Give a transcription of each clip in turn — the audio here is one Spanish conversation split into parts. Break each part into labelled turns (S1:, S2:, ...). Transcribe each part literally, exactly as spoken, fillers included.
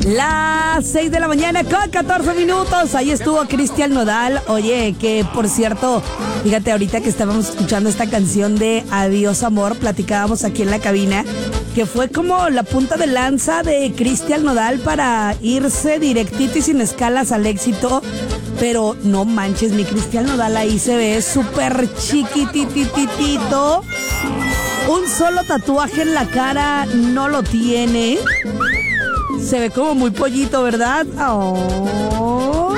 S1: Las seis de la mañana con catorce minutos. Ahí estuvo Cristian Nodal. Oye, que por cierto, fíjate, ahorita que estábamos escuchando esta canción de Adiós Amor, platicábamos aquí en la cabina que fue como la punta de lanza de Cristian Nodal para irse directito y sin escalas al éxito. Pero no manches, mi Cristian Nodal ahí se ve súper chiquitititito. Un solo tatuaje en la cara no lo tiene. Se ve como muy pollito, ¿verdad? Oh.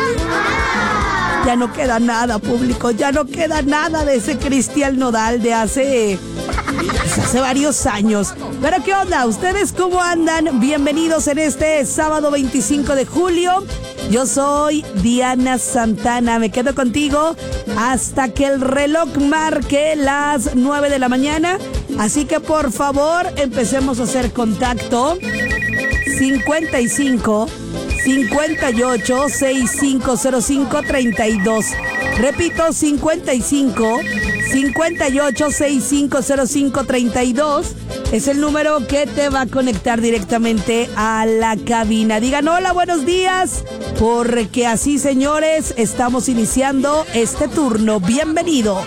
S1: Ya no queda nada, público. Ya no queda nada de ese Cristian Nodal de hace, pues hace varios años. Pero ¿qué onda? ¿Ustedes cómo andan? Bienvenidos en este sábado veinticinco de julio. Yo soy Diana Santana. Me quedo contigo hasta que el reloj marque las nueve de la mañana. Así que por favor, empecemos a hacer contacto. cincuenta y cinco, cincuenta y ocho, sesenta y cinco cero cinco, treinta y dos. Repito, cincuenta y cinco, cincuenta y ocho, sesenta y cinco cero cinco, treinta y dos. Es el número que te va a conectar directamente a la cabina. Digan hola, buenos días, porque así, señores, estamos iniciando este turno. Bienvenidos.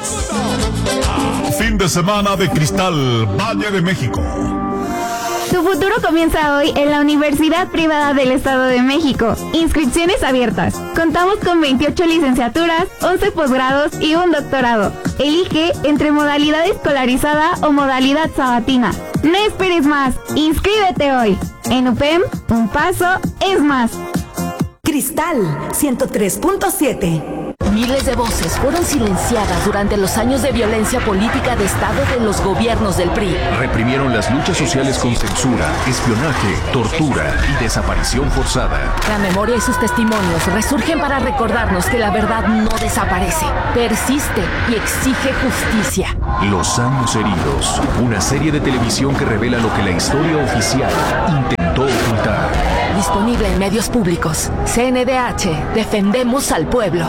S2: Fin de semana de Cristal, Valle de México.
S3: Tu futuro comienza hoy en la Universidad Privada del Estado de México. Inscripciones abiertas. Contamos con veintiocho licenciaturas, once posgrados y un doctorado. Elige entre modalidad escolarizada o modalidad sabatina. No esperes más. Inscríbete hoy. En U P E M, un paso es más.
S4: Cristal ciento tres punto siete.
S5: Miles de voces fueron silenciadas durante los años de violencia política de Estado de los gobiernos del P R I.
S6: Reprimieron las luchas sociales con censura, espionaje, tortura y desaparición forzada.
S5: La memoria y sus testimonios resurgen para recordarnos que la verdad no desaparece, persiste y exige justicia.
S6: Los años heridos, una serie de televisión que revela lo que la historia oficial intentó ocultar.
S5: Disponible en medios públicos. C N D H, defendemos al pueblo.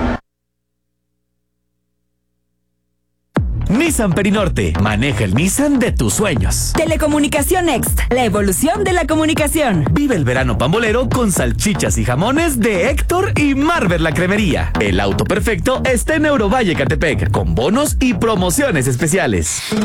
S7: Nissan Perinorte, maneja el Nissan de tus sueños.
S4: Telecomunicación Next, la evolución de la comunicación.
S7: Vive el verano pambolero con salchichas y jamones de Héctor y Marver la Cremería. El auto perfecto está en Eurovalle Catepec, con bonos y promociones especiales.